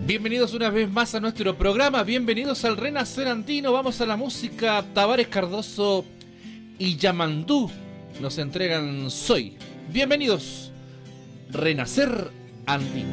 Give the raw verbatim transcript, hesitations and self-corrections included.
Bienvenidos una vez más a nuestro programa, bienvenidos al Renacer Andino. Vamos a la música. Tavares Cardoso y Yamandú nos entregan Soy. Bienvenidos, Renacer Andino.